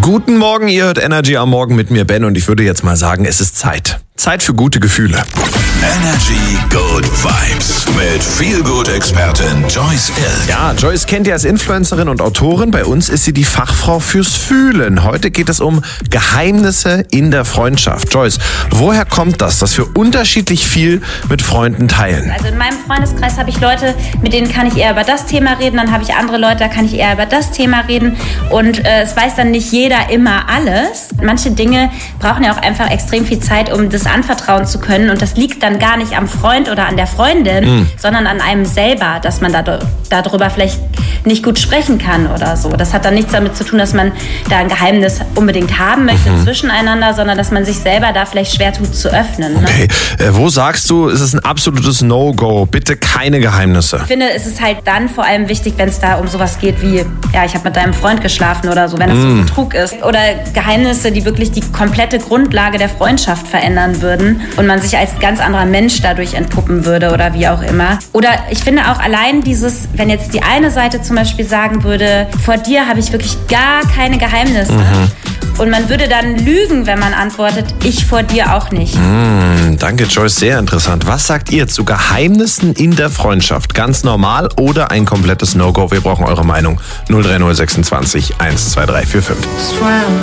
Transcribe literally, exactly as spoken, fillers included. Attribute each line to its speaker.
Speaker 1: Guten Morgen, ihr hört Energy am Morgen mit mir, Ben, und ich würde jetzt mal sagen, es ist Zeit. Zeit für gute Gefühle.
Speaker 2: Energy Good Vibes mit Feelgood-Expertin Joyce L.
Speaker 1: Ja, Joyce kennt ihr als Influencerin und Autorin. Bei uns ist sie die Fachfrau fürs Fühlen. Heute geht es um Geheimnisse in der Freundschaft. Joyce, woher kommt das, dass wir unterschiedlich viel mit Freunden teilen?
Speaker 3: Also in meinem Freundeskreis habe ich Leute, mit denen kann ich eher über das Thema reden. Dann habe ich andere Leute, da kann ich eher über das Thema reden. Und äh, es weiß dann nicht jeder immer alles. Manche Dinge brauchen ja auch einfach extrem viel Zeit, um das anvertrauen zu können. Und das liegt dann gar nicht am Freund oder an der Freundin, mhm. sondern an einem selber, dass man da, darüber vielleicht nicht gut sprechen kann oder so. Das hat dann nichts damit zu tun, dass man da ein Geheimnis unbedingt haben möchte mhm. zwischeneinander, sondern dass man sich selber da vielleicht schwer tut zu öffnen. Ne?
Speaker 1: Okay, äh, wo sagst du, ist es ein absolutes No-Go? Bitte keine Geheimnisse.
Speaker 3: Ich finde, es ist halt dann vor allem wichtig, wenn es da um sowas geht wie, ja, ich habe mit deinem Freund geschlafen oder so, wenn das mm. so Betrug ist. Oder Geheimnisse, die wirklich die komplette Grundlage der Freundschaft verändern würden und man sich als ganz anderer Mensch dadurch entpuppen würde oder wie auch immer. Oder ich finde auch allein dieses, wenn jetzt die eine Seite zum Beispiel sagen würde, vor dir habe ich wirklich gar keine Geheimnisse. Mhm. Und man würde dann lügen, wenn man antwortet, ich vor dir auch nicht.
Speaker 1: Mm, danke, Joyce, sehr interessant. Was sagt ihr zu Geheimnissen in der Freundschaft? Ganz normal oder ein komplettes No-Go? Wir brauchen eure Meinung. null drei null sechsundzwanzig eins zwei drei vier fünf.